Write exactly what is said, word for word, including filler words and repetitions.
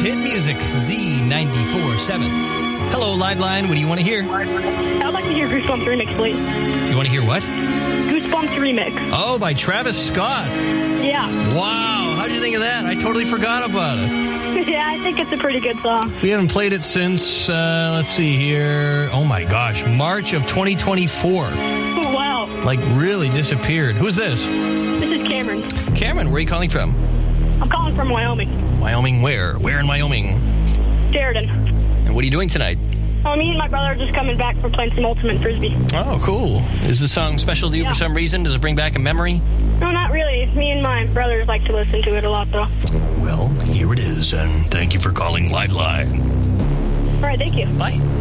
hit music, Z ninety-four point seven. Hello, Liveline. What do you want to hear? I'd like to hear Goosebumps Remix, please. You want to hear what? Goosebumps Remix. Oh, by Travis Scott. Yeah. Wow. How'd you think of that? I totally forgot about it. Yeah, I think it's a pretty good song. We haven't played it since, uh, let's see here. Oh, my gosh. March of twenty twenty-four. Oh, wow. Like, really disappeared. Who's this? This is Cameron. Cameron, where are you calling from? I'm calling from Wyoming. Wyoming where? Where in Wyoming? Sheridan. And what are you doing tonight? Oh, me and my brother are just coming back from playing some Ultimate Frisbee. Oh, cool. Is the song special to you Yeah. for some reason? Does it bring back a memory? No, not really. Me and my brothers like to listen to it a lot, though. Well, here it is, and thank you for calling Liveline. All right, thank you. Bye.